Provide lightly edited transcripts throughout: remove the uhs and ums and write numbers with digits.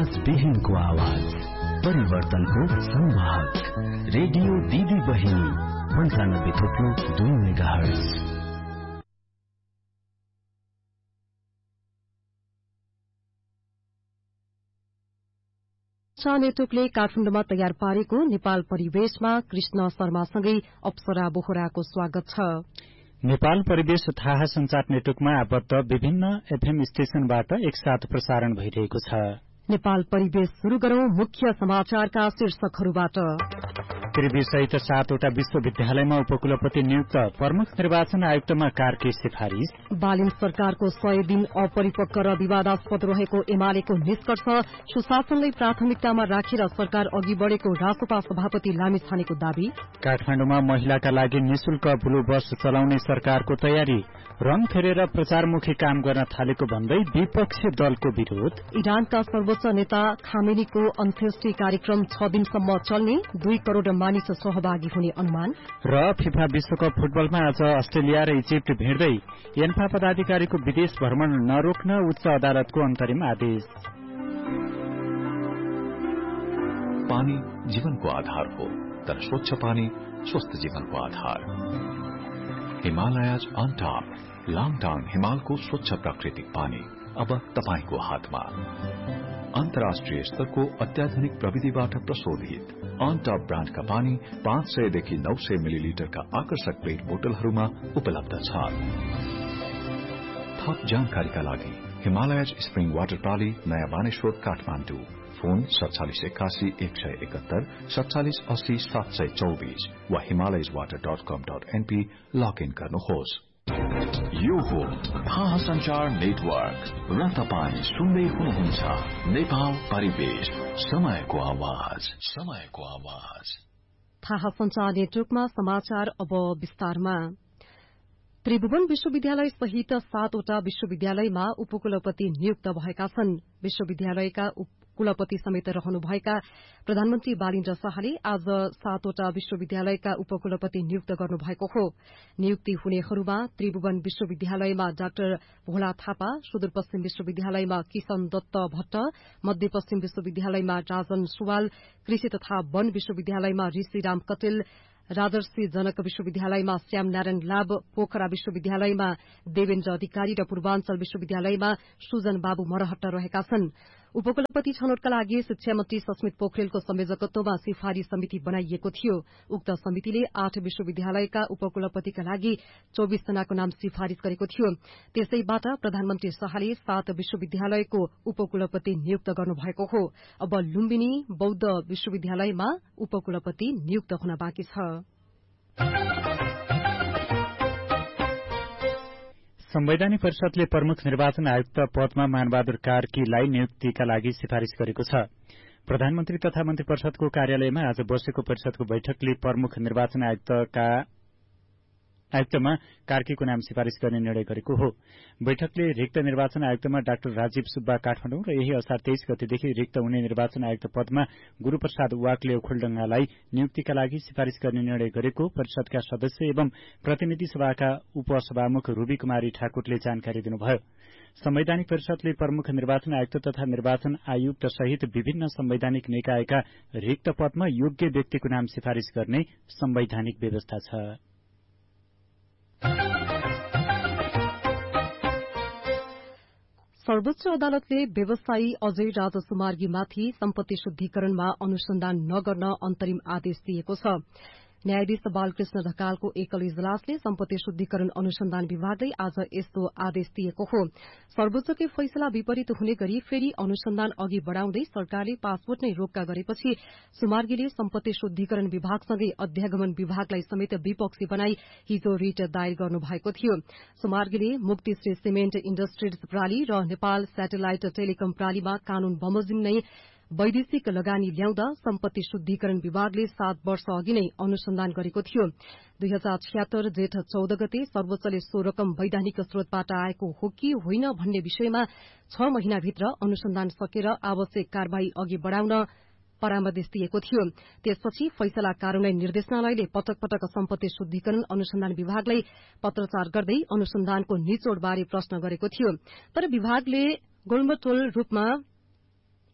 आवाज विहीनको आवाज, परिवर्तनको संवाहक, रेडियो दिदी बहिनी 95.2 मेगाहर्ज। नेटवर्कले काठमाडौँमा तयार पारेको नेपाल परिवेशमा कृष्ण शर्मासँगै अप्सरा बोहराको स्वागत छ। नेपाल परिवेश थाहा संचार नेटवर्कमा आबद्ध विभिन्न एफएम स्टेशनबाट एकसाथ प्रसारण भइरहेको छ। नेपाल परिवेश शुरू गरौं मुख्य समाचारका शीर्षकहरूबाट। त्रिवी सहित 7वटा विश्वविद्यालयमा उपकुलपति नियुक्त, प्रमुख निर्वाचन आयुक्तमा कार्की सिफारिश। बालिन सरकारको 100 दिन अपरिपक्व र विवादास्पद रहेको एमालेको निष्कर्ष, सुशासनलाई प्राथमिकतामा राखेर सरकार अघि बढ़ेको रासपा सभापति लामिछानेको दावी। काठमाडौँमा महिलाका लागि निशुल्क ब्लू बस चलाउने सरकारको तयारी, रंग फेरेर प्रचारमुखी काम गर्न थालेको भन्दै विपक्षी दलको विरोध। इरानका सर्वोच्च नेता खामेनीको अन्त्येष्टि कार्यक्रम 6 दिनसम्म चल्ने, 2 करोड़ मानिस सहभागी हुने अनुमान। र फिफा विश्वकप फुटबलमा आज अस्ट्रेलिया र इजिप्ट भिड्दै एन्फा पदाधिकारीको विदेश भ्रमण नरोक्न उच्च अदालतको अन्तरिम आदेश। पानी जीवनको आधार हो, तर स्वच्छ पानी स्वस्थ जीवनको आधार। हिमालयज अन टप, लाङटाङ हिमालको स्वच्छ प्राकृतिक पानी अब तपाईको हातमा। अन्तर्राष्ट्रिय स्तरको अत्याधुनिक प्रविधिबाट प्रशोधित अन टप ब्रान्डका पानी 500 देखि 900 मिलिलिटरका आकर्षक प्लेट बोतलहरूमा उपलब्ध छ। थप जानकारीका लागि हिमालयज स्प्रिङ वाटर प्राली, नयाँ बानेश्वर, काठमाडौँ। फोन 4781 171 4780 724 वा himalayaswater.com.np लगइन गर्नुहोस्। यो हो थाहा संचार नेटवर्क र तपाईं सुन्दै हुनुहुन्छ नेपाल परिवेश, समयको आवाज, समयको आवाज। थाहा संचार नेटवर्कमा समाचार अब विस्तारमा। त्रिभुवन विश्वविद्यालय सहित 7वटा विश्वविद्यालयमा उपकुलपति नियुक्त भएका छन्। विश्वविद्यालयका कुलपति समेत रहनुभएका प्रधानमन्त्री बालिन्द्र शाहले आज 7वटा विश्वविद्यालयका उपकुलपति नियुक्त गर्नुभएको हो। नियुक्ति हुनेहरूमा त्रिभुवन विश्वविद्यालयमा डाक्टर भोला थापा, सुदूरपश्चिम विश्वविद्यालयमा किशन दत्त भट्ट, मध्यपश्चिम विश्वविद्यालयमा राजन सुवाल, कृषि तथा वन विश्वविद्यालयमा ऋषिराम कटेल, राजर्षि जनक विश्वविद्यालयमा श्याम नारायण लाभ, पोखरा विश्वविद्यालयमा देवेन्द्र अधिकारी र पूर्वाञ्चल विश्वविद्यालयमा सुजन बाबु मरहट्ट रहेका छन्। उपकुलपति छनौटका लागि शिक्षा मन्त्री सस्मित पोखरेलको संयोजकत्वमा सिफारिश समिति बनाइएको थियो। उक्त समितिले 8 विश्वविद्यालयका उपकुलपतिका लागि 24 जनाको नाम सिफारिश गरेको थियो। त्यसैबाट प्रधानमन्त्री शाहले 7 विश्वविद्यालयको उपकुलपति नियुक्त गर्नुभएको हो। अब लुम्बिनी बौद्ध विश्वविद्यालयमा उपकुलपति नियुक्त हुन बाँकी छ। संवैधानिक परिषदले प्रमुख निर्वाचन आयुक्त पदमा मानबहादुर कार्कीलाई नियुक्तिका लागि सिफारिश गरेको छ। प्रधानमन्त्री तथा मन्त्री परिषदको कार्यालयमा आज बसेको परिषदको बैठकले प्रमुख निर्वाचन आयुक्तमा कार्कीको नाम सिफारिश गर्ने निर्णय गरेको हो। बैठकले रिक्त निर्वाचन आयुक्तमा डाक्टर राजीव सुब्बा काठमाडौँ र यही असार 23 गतेदेखि रिक्त हुने निर्वाचन आयुक्त पदमा गुरूप्रसाद वाग्ले ओखलडंगालाई नियुक्तिका लागि सिफारिश गर्ने निर्णय गरेको परिषदका सदस्य एवं प्रतिनिधि सभाका उपसभामुख रूबी कुमारी ठाकुरले जानकारी दिनुभयो। संवैधानिक परिषदले प्रमुख निर्वाचन आयुक्त तथा निर्वाचन आयुक्त सहित विभिन्न संवैधानिक निकायका रिक्त पदमा योग्य व्यक्तिको नाम सिफारिश गर्ने संवैधानिक व्यवस्था छ। सर्वोच्च अदालतले व्यवसायी अजय राजसुमार्गीमाथि सम्पत्ति शुद्धिकरणमा अनुसन्धान नगर्न अन्तरिम आदेश दिएको छ। न्यायाधीश बालकृष्ण ढकालको एकल इजलासले सम्पत्ति शुद्धिकरण अनुसन्धान विभागलाई आज यस्तो आदेश दिएको हो। सर्वोच्चकै फैसला विपरीत हुने गरी फेरि अनुसन्धान अघि बढ़ाउँदै सरकारले पासपोर्ट नै रोक्का गरेपछि सुमार्गीले सम्पत्ति शुद्धिकरण विभागसँगै अध्यागमन विभागलाई समेत विपक्षी बनाई हिजो रिट दायर गर्नुभएको थियो। सुमार्गीले मुक्तिश्री सिमेन्ट इण्डस्ट्रीज प्राली र नेपाल स्याटेलाइट टेलिकम प्रालीमा कानून बमोजिम नै वैदेशिक लगानी ल्याउँदा सम्पत्ति शुद्धिकरण विभागले 7 वर्ष अघि नै अनुसन्धान गरेको थियो। 2076 जेठ 14 गते सर्वोच्चले सो रकम वैधानिक स्रोतबाट आएको हो कि होइन भन्ने विषयमा 6 महिनाभित्र अनुसन्धान सकेर आवश्यक कार्यवाही अघि बढ़ाउन परामर्श दिएको थियो। त्यसपछि फैसला कार्यान्वयन निर्देशनालयले पटक पटक सम्पत्ति शुद्धिकरण अनुसन्धान विभागलाई पत्रचार गर्दै अनुसन्धानको निचोड़बारे प्रश्न गरेको थियो। तर विभागले गोलमटोल रूपमा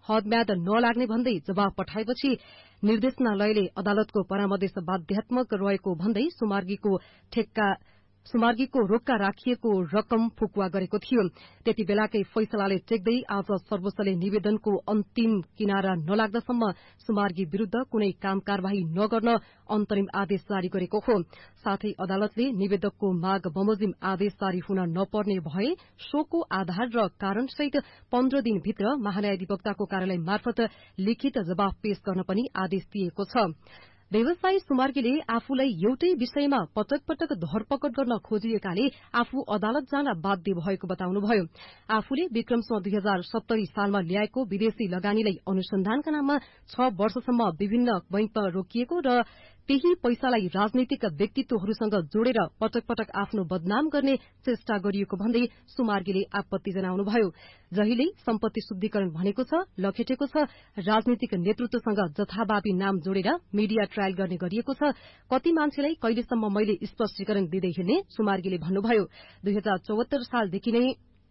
हदम्याद नलाग्ने भन्दै जवाब पठाएपछि निर्देशनालयले अदालतको परामर्श बाध्यात्मक रहेको भन्दै सुमार्गीको रोक्का राखिएको रकम फुकुवा गरेको थियो। त्यति बेलाकै फैसलाले टेक्दै आज सर्वोच्चले निवेदनको अन्तिम किनारा नलाग्दासम्म सुमार्गी विरूद्ध कुनै काम कार्यवाही नगर्न अन्तरिम आदेश जारी गरेको हो। साथै अदालतले निवेदकको माग बमोजिम आदेश जारी हुन नपर्ने भए शोको आधार र कारणसहित 15 दिनभित्र महान्यायाधिवक्ताको कार्यालय मार्फत लिखित जवाफ पेश गर्न पनि आदेश दिएको छ। व्यवसायी सुमार्गीले आफूलाई एउटै विषयमा पटक पटक धरपकड गर्न खोजिएकाले आफू अदालत जान बाध्य भएको बताउनुभयो। आफूले विक्रमसँग 2070 सालमा ल्याएको विदेशी लगानीलाई अनुसन्धानका नाममा 6 वर्षसम्म विभिन्न बैंकमा रोकिएको र त्यही पैसालाई राजनैतिक व्यक्तित्वहरूसँग जोडेर पटक पटक आफ्नो बदनाम गर्ने चेष्टा गरिएको भन्दै सुमार्गीले आपत्ति जनाउनुभयो। जहिले सम्पत्ति शुद्धिकरण भनेको छ, लखेटेको छ, राजनीतिक नेतृत्वसँग जथाभावी नाम जोडेर मिडिया ट्रायल गर्ने गरिएको छ। कति मान्छेलाई कहिलेसम्म मैले स्पष्टीकरण दिँदै हिँड्ने सुमार्गीले भन्नुभयो। 2074 सालदेखि नै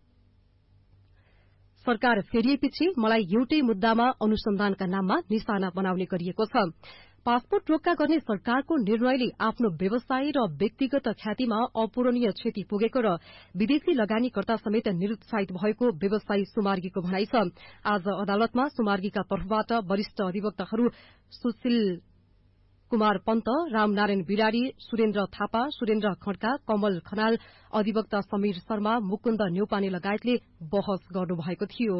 सरकार फेरिएपछि मलाई एउटै मुद्दामा अनुसन्धानका नाममा निशाना बनाउने गरिएको छ। पासपोर्ट रोक्का गर्ने सरकारको निर्णयले आफ्नो व्यवसाय र व्यक्तिगत ख्यातिमा अपूरणीय क्षति पुगेको र विदेशी लगानीकर्ता समेत निरुत्साहित भएको व्यवसायी सुमार्गीको भनाइ छ। आज अदालतमा सुमार्गीका तर्फबाट वरिष्ठ अधिवक्ताहरू सुशील कुमार पन्त, रामनारायण बिरारी, सुरेन्द्र थापा, सुरेन्द्र खड्का, कमल खनाल, अधिवक्ता समीर शर्मा, मुकुन्द न्यौपाने लगायतले बहस गर्नुभएको थियो।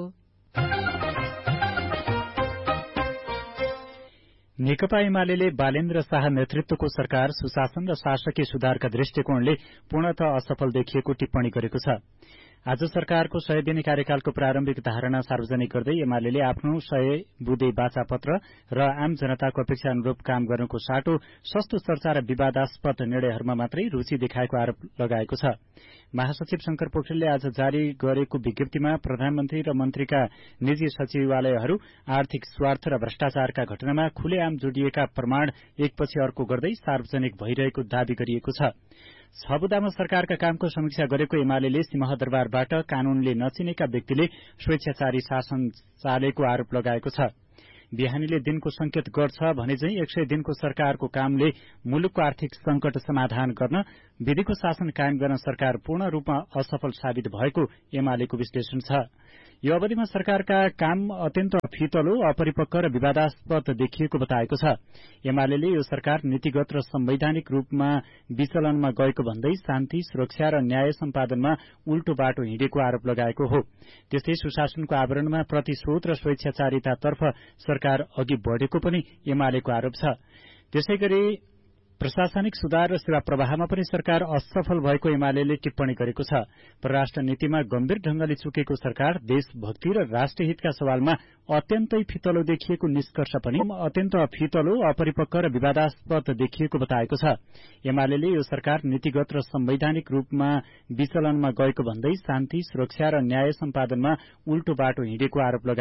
नेकपा एमाले बालेन्द्र शाह नेतृत्वको सरकार सुशासन र शासकीय सुधारका दृष्टिकोणले पूर्णतः असफल देखिएको टिप्पणी गरेको छ। आज सरकारको 100 दिने कार्यकालको प्रारम्भिक धारणा सार्वजनिक गर्दै एमाले आफ्नो 100 बुँदे बाचा पत्र र आम जनताको अपेक्षा अनुरूप काम गर्नुको साटो सस्तो चर्चा र विवादास्पद निर्णयहरूमा मात्रै रुचि देखाएको आरोप लगाएको छ। महासचिव शंकर पोखरेलले आज जारी गरेको विज्ञप्तिमा प्रधानमन्त्री र मन्त्रीका निजी सचिवालयहरू आर्थिक स्वार्थ र भ्रष्टाचारका घटनामा खुलेआम जोडिएका प्रमाण एकपछि अर्को गर्दै सार्वजनिक भइरहेको दावी गरिएको छ। 6 बुँदामा सरकारका कामको समीक्षा गरेको एमाले सिंहदरबारबाट कानूनले नचिनेका व्यक्तिले स्वेच्छाचारी शासन चालेको आरोप लगाएको छ। बिहानीले दिनको संकेत गर्छ भने चाहिँ 100 दिनको सरकारको कामले मुलुकको आर्थिक संकट समाधान गर्न, विधिको शासन कायम गर्न सरकार पूर्ण रूपमा असफल साबित भएको एमालेको विश्लेषण छ। यो अवधिमा सरकारका काम अत्यन्त फितलो, अपरिपक्व र विवादास्पद देखिएको बताएको छ। एमाले यो सरकार नीतिगत र संवैधानिक रूपमा विचलनमा गएको भन्दै शान्ति, सुरक्षा र न्याय सम्पादनमा उल्टो बाटो हिँडेको आरोप लगाएको हो। त्यस्तै सुशासनको आवरणमा प्रतिशोध र स्वेच्छाचारितातर्फ सरकार अघि बढ़ेको पनि एमालेको आरोप छ। त्यसैगरी प्रशासनिक सुधार र सेवा प्रवाहमा पनि सरकार असफल भएको एमाले टिप्पणी गरेको छ। परराष्ट्र नीतिमा गम्भीर ढंगले चुकेको सरकार देशभक्ति र राष्ट्रिय हितका सवालमा अत्यन्तै फितलो देखिएको निष्कर्ष पनि अत्यन्त फितलो, अपरिपक्व र विवादास्पद देखिएको बताएको छ। एमाले यो सरकार नीतिगत र संवैधानिक रूपमा विचलनमा गएको भन्दै शान्ति, सुरक्षा र न्याय सम्पादनमा उल्टो बाटो हिँडेको आरोप लगाएको